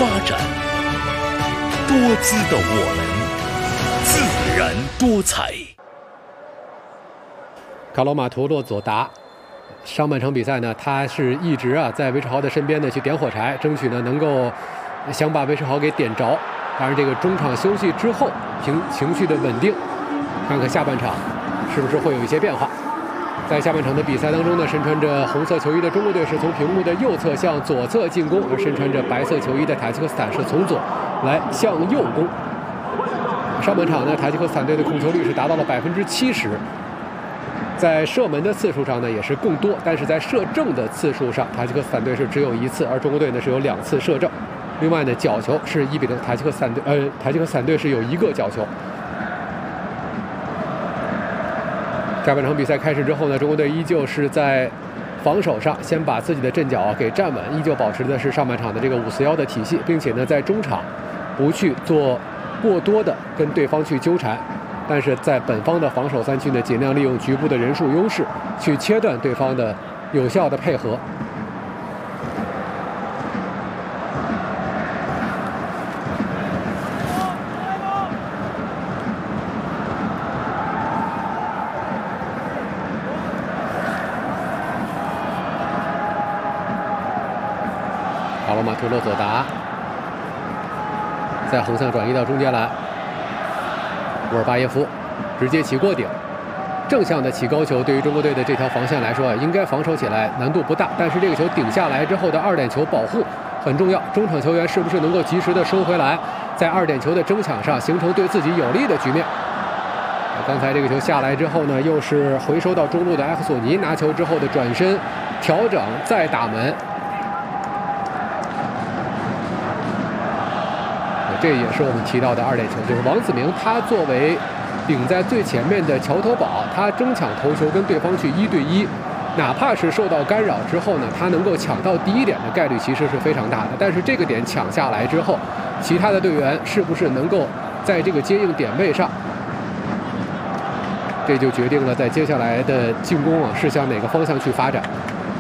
发展，多姿的我们，自然多彩。 卡罗马图洛佐达，上半场比赛呢，他是一直在韦世豪的身边呢去点火柴，争取呢能够想把韦世豪给点着。当然，这个中场休息之后，凭情绪的稳定，看看下半场是不是会有一些变化。在下半场的比赛当中呢，身穿着红色球衣的中国队是从屏幕的右侧向左侧进攻，而身穿着白色球衣的塔吉克斯坦是从左来向右攻。上半场呢，塔吉克斯坦队的控球率是达到了70%。在射门的次数上呢也是更多，但是在射正的次数上，塔吉克斯坦队是只有1次，而中国队呢是有2次射正。另外呢，角球是1-0，塔吉克斯坦队是有1个角球。下半场比赛开始之后呢，中国队依旧是在防守上先把自己的阵脚给站稳，依旧保持的是上半场的这个5-4-1的体系，并且呢在中场不去做过多的跟对方去纠缠。但是在本方的防守3区呢，尽量利用局部的人数优势，去切断对方的有效的配合。卡罗马图洛佐达在横向转移到中间来。沃尔巴耶夫直接起过顶，正向的起高球，对于中国队的这条防线来说应该防守起来难度不大。但是这个球顶下来之后的2点球保护很重要，中场球员是不是能够及时的收回来，在2点球的争抢上形成对自己有利的局面。刚才这个球下来之后呢，又是回收到中路的埃克索尼，拿球之后的转身调整再打门。这也是我们提到的2点球，就是王子明他作为顶在最前面的桥头堡，他争抢头球跟对方去1对1，哪怕是受到干扰之后呢，他能够抢到第1点的概率其实是非常大的。但是这个点抢下来之后，其他的队员是不是能够在这个接应点位上，这就决定了在接下来的进攻是向哪个方向去发展。